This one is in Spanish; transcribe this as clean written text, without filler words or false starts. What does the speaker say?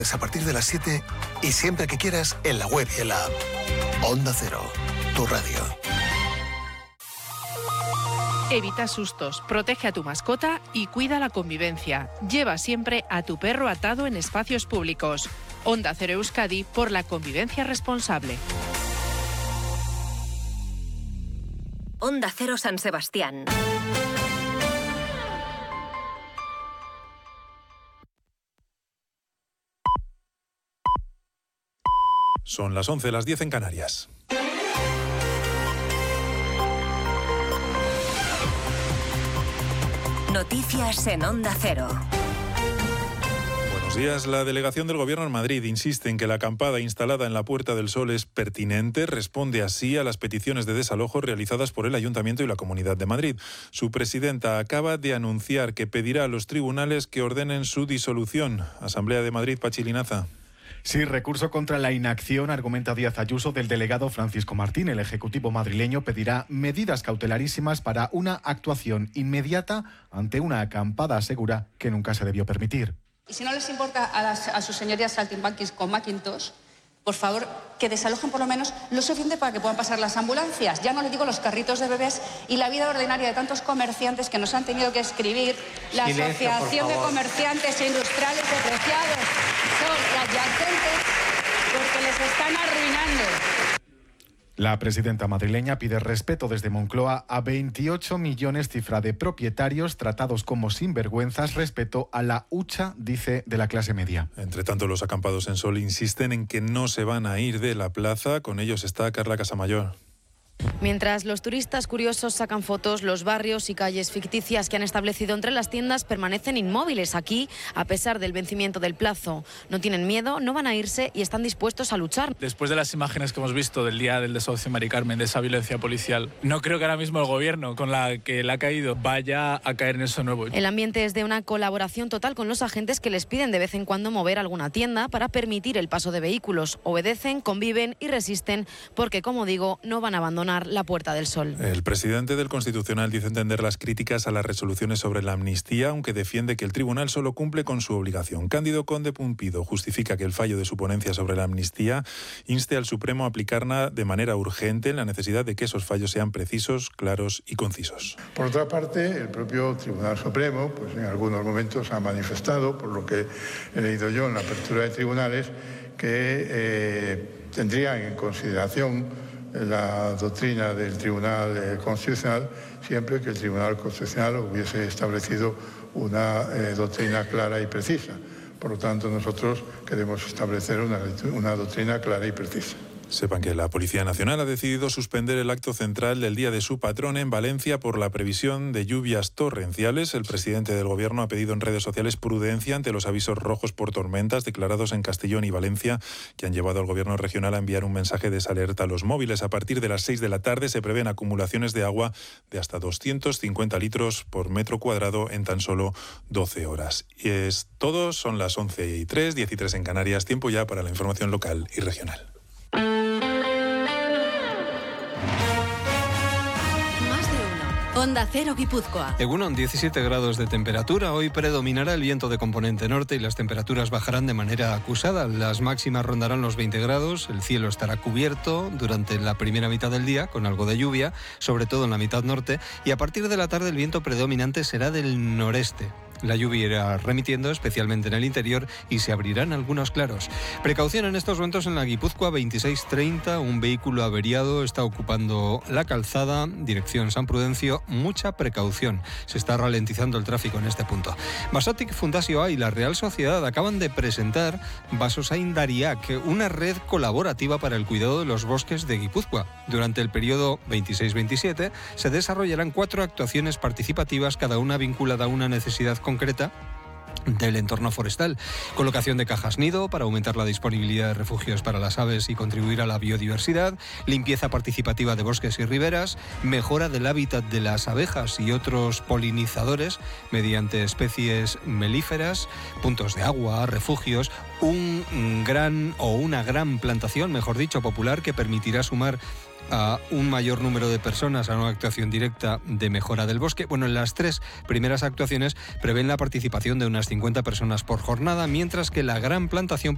A partir de las 7 y siempre que quieras en la web y en la app. Onda Cero, tu radio. Evita sustos, protege a tu mascota y cuida la convivencia. Lleva siempre a tu perro atado en espacios públicos. Onda Cero Euskadi por la convivencia responsable. Onda Cero San Sebastián. Son las 11, las 10 en Canarias. Noticias en Onda Cero. Buenos días. La delegación del Gobierno en Madrid insiste en que la acampada instalada en la Puerta del Sol es pertinente, responde así a las peticiones de desalojo realizadas por el Ayuntamiento y la Comunidad de Madrid. Su presidenta acaba de anunciar que pedirá a los tribunales que ordenen su disolución. Asamblea de Madrid, Pachi Linaza. Sí, recurso contra la inacción, argumenta Díaz Ayuso, del delegado Francisco Martín. El Ejecutivo madrileño pedirá medidas cautelarísimas para una actuación inmediata ante una acampada, asegura, que nunca se debió permitir. Y si no les importa a sus señorías saltimbanquis con Macintosh, por favor, que desalojen por lo menos lo suficiente para que puedan pasar las ambulancias. Ya no le digo los carritos de bebés y la vida ordinaria de tantos comerciantes que nos han tenido que escribir. La Asociación de Comerciantes e Industriales Depreciados y adyacentes porque les están arruinando. La presidenta madrileña pide respeto desde Moncloa a 28 millones, cifra de propietarios tratados como sinvergüenzas, respeto a la hucha, dice, de la clase media. Entre tanto, los acampados en Sol insisten en que no se van a ir de la plaza. Con ellos está Carla Casamayor. Mientras los turistas curiosos sacan fotos, los barrios y calles ficticias que han establecido entre las tiendas permanecen inmóviles aquí, a pesar del vencimiento del plazo. No tienen miedo, no van a irse y están dispuestos a luchar. Después de las imágenes que hemos visto del día del desahucio en Mari Carmen, de esa violencia policial, no creo que ahora mismo el gobierno, con la que le ha caído, vaya a caer en eso nuevo. El ambiente es de una colaboración total con los agentes que les piden de vez en cuando mover alguna tienda para permitir el paso de vehículos. Obedecen, conviven y resisten porque, como digo, no van a abandonar la Puerta del Sol. El presidente del Constitucional dice entender las críticas a las resoluciones sobre la amnistía, aunque defiende que el tribunal solo cumple con su obligación. Cándido Conde Pumpido justifica que el fallo de su ponencia sobre la amnistía inste al Supremo a aplicarla de manera urgente, en la necesidad de que esos fallos sean precisos, claros y concisos. Por otra parte, el propio Tribunal Supremo, pues en algunos momentos ha manifestado, por lo que he leído yo en la apertura de tribunales, que tendría en consideración la doctrina del Tribunal Constitucional siempre que el Tribunal Constitucional hubiese establecido una doctrina clara y precisa. Por lo tanto, nosotros queremos establecer una doctrina clara y precisa. Sepan que la Policía Nacional ha decidido suspender el acto central del Día de su Patrón en Valencia por la previsión de lluvias torrenciales. El presidente del Gobierno ha pedido en redes sociales prudencia ante los avisos rojos por tormentas declarados en Castellón y Valencia, que han llevado al Gobierno regional a enviar un mensaje de alerta a los móviles. A partir de las 6 de la tarde se prevén acumulaciones de agua de hasta 250 litros por metro cuadrado en tan solo 12 horas. Y es todo, son las 11:03, 13 en Canarias. Tiempo ya para la información local y regional. Onda Cero Guipúzcoa. Egunon, 17 grados de temperatura. Hoy predominará el viento de componente norte y las temperaturas bajarán de manera acusada. Las máximas rondarán los 20 grados. El cielo estará cubierto durante la primera mitad del día con algo de lluvia, sobre todo en la mitad norte. Y a partir de la tarde el viento predominante será del noreste. La lluvia irá remitiendo, especialmente en el interior, y se abrirán algunos claros. Precaución en estos momentos en la Guipúzcoa 2630. Un vehículo averiado está ocupando la calzada, dirección San Prudencio. Mucha precaución. Se está ralentizando el tráfico en este punto. Basotic Fundazioa y la Real Sociedad acaban de presentar Basozain Dariak, una red colaborativa para el cuidado de los bosques de Guipúzcoa. Durante el periodo 26-27 se desarrollarán 4 actuaciones participativas, cada una vinculada a una necesidad concreta del entorno forestal. Colocación de cajas nido para aumentar la disponibilidad de refugios para las aves y contribuir a la biodiversidad, limpieza participativa de bosques y riberas, mejora del hábitat de las abejas y otros polinizadores mediante especies melíferas, puntos de agua, refugios, una gran plantación, mejor dicho, popular, que permitirá sumar a un mayor número de personas a una actuación directa de mejora del bosque. Bueno, en las 3 primeras actuaciones prevén la participación de unas 50 personas por jornada, mientras que la gran plantación